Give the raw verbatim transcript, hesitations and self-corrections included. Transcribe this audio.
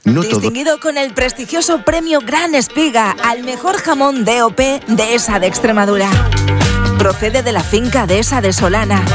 No todo... Distinguido con el prestigioso premio Gran Espiga al mejor jamón D O P Dehesa de Extremadura. Procede de la finca Dehesa de Solana.